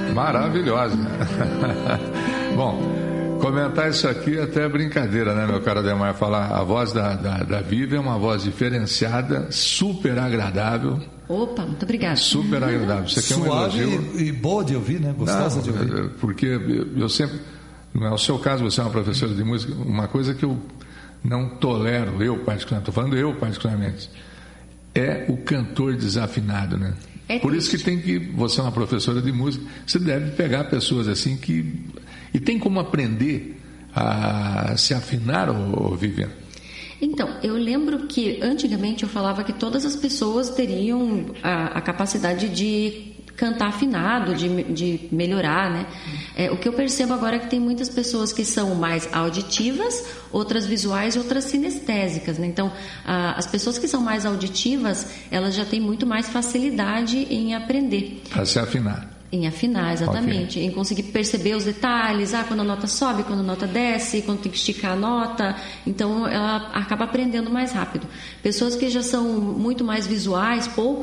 Maravilhosa. Bom, comentar isso aqui até é brincadeira, né, meu caro Ademar? Falar, a voz da Vivi é uma voz diferenciada, super agradável. Opa, muito obrigada. Super agradável. Você quer um suave elogio? E boa de ouvir, né? Gostosa de ouvir. Porque eu sempre, não é o seu caso, você é uma professora de música, uma coisa que eu não tolero, eu particularmente, estou falando eu particularmente, é o cantor desafinado, né? Por isso que você é uma professora de música, você deve pegar pessoas assim que... E tem como aprender a se afinar, Vivian? Então, eu lembro que antigamente eu falava que todas as pessoas teriam a capacidade de cantar afinado, de melhorar, né? O que eu percebo agora é que tem muitas pessoas que são mais auditivas, outras visuais e outras sinestésicas, né? Então, as pessoas que são mais auditivas, elas já têm muito mais facilidade em aprender. A se afinar. Em afinar, exatamente. Okay. Em conseguir perceber os detalhes, quando a nota sobe, quando a nota desce, quando tem que esticar a nota. Então, ela acaba aprendendo mais rápido. Pessoas que já são muito mais visuais, pouco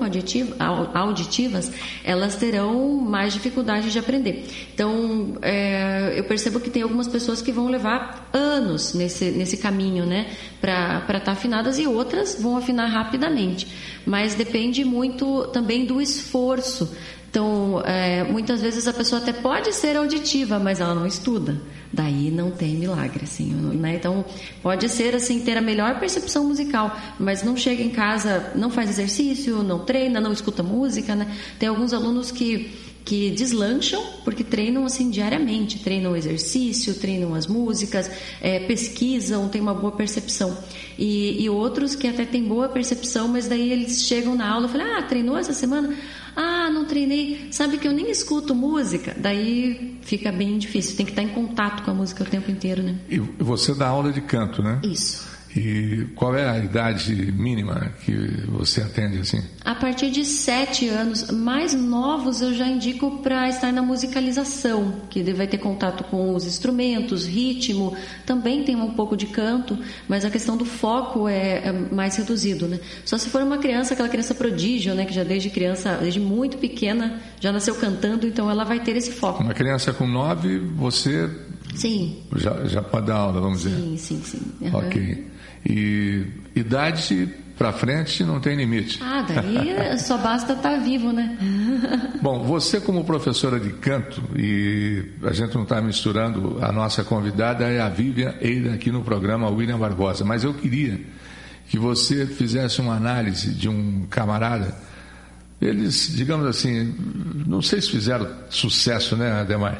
auditivas, elas terão mais dificuldade de aprender. Então, eu percebo que tem algumas pessoas que vão levar anos nesse caminho, né, para estar afinadas, e outras vão afinar rapidamente. Mas depende muito também do esforço. Então, muitas vezes a pessoa até pode ser auditiva, mas ela não estuda. Daí não tem milagre, assim, né? Então, pode ser, assim, ter a melhor percepção musical, mas não chega em casa, não faz exercício, não treina, não escuta música, né? Tem alguns alunos que deslancham porque treinam, assim, diariamente. Treinam o exercício, treinam as músicas, pesquisam, têm uma boa percepção. E outros que até têm boa percepção, mas daí eles chegam na aula e falam, treinou essa semana? Não treinei, sabe que eu nem escuto música. Daí fica bem difícil, tem que estar em contato com a música o tempo inteiro, né? E você dá aula de canto, né? Isso. E qual é a idade mínima que você atende, assim? A partir de 7 anos. Mais novos eu já indico para estar na musicalização, que vai ter contato com os instrumentos, ritmo, também tem um pouco de canto, mas a questão do foco é mais reduzido, né? Só se for uma criança, aquela criança prodígio, né, que já desde muito pequena, já nasceu cantando, então ela vai ter esse foco. Uma criança com 9, você... Sim. Já pode dar aula, vamos dizer. Sim. Uhum. Ok. E idade para frente não tem limite. Daí só basta estar vivo, né? Bom, você como professora de canto, e a gente não está misturando, a nossa convidada é a Vivian Eida aqui no programa William Barbosa, mas eu queria que você fizesse uma análise de um camarada. Eles, digamos assim, não sei se fizeram sucesso, né, Ademar?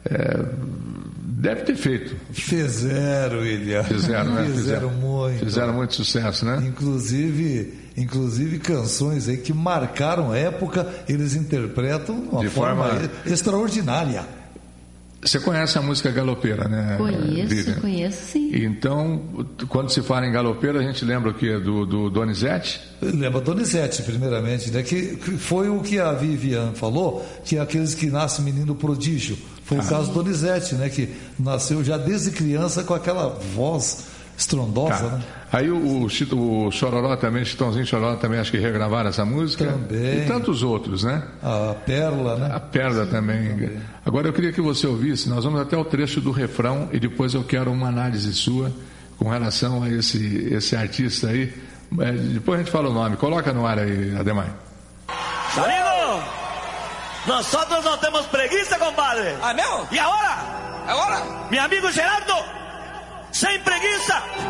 Deve ter feito. Fizeram, William. Fizeram, né? Fizeram muito. Fizeram muito sucesso, né? Inclusive canções aí que marcaram época, eles interpretam de uma forma extraordinária. Você conhece a música galopeira, né? Conheço, sim. Então, quando se fala em galopeira, a gente lembra o quê? Do Donizete? Lembra Donizete, primeiramente, né? Que foi o que a Vivian falou, que é aqueles que nascem menino prodígio. Foi o caso do Donizete, né? Que nasceu já desde criança com aquela voz estrondosa, né? Aí o Chororó também, Chitãozinho e Chororó também acho que regravaram essa música. Também. E tantos outros, né? A Pérola, né? A Pérola também. Agora eu queria que você ouvisse, nós vamos até o trecho do refrão e depois eu quero uma análise sua com relação a esse artista aí. Depois a gente fala o nome. Coloca no ar aí, Ademar. ¡Sonido! Nosotros no tenemos preguiça, compadre. ¿Ah, no? ¿Y ahora? ¿Ahora? Mi amigo Gerardo, sem preguiça.